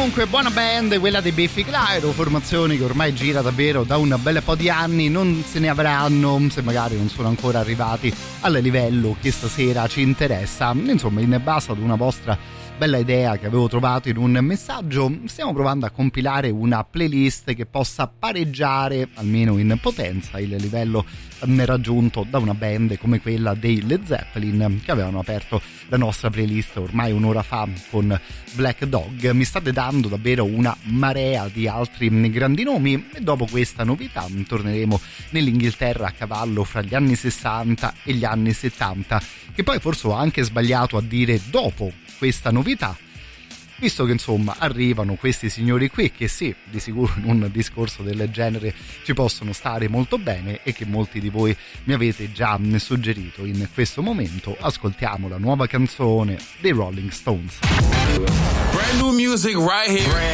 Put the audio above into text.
Comunque buona band quella dei Biffy Clyro, formazione che ormai gira davvero da un bel po' di anni, non se ne avranno se magari non sono ancora arrivati al livello che stasera ci interessa. Insomma, in base ad una vostra bella idea che avevo trovato in un messaggio, stiamo provando a compilare una playlist che possa pareggiare almeno in potenza il livello raggiunto da una band come quella dei Led Zeppelin, che avevano aperto la nostra playlist ormai un'ora fa con Black Dog. Mi state dando davvero una marea di altri grandi nomi e dopo questa novità torneremo nell'Inghilterra a cavallo fra gli anni 60 e gli anni 70, che poi forse ho anche sbagliato a dire dopo questa novità, visto che insomma arrivano questi signori qui che sì, di sicuro in un discorso del genere ci possono stare molto bene e che molti di voi mi avete già suggerito. In questo momento ascoltiamo la nuova canzone dei Rolling Stones. Brand new music right here.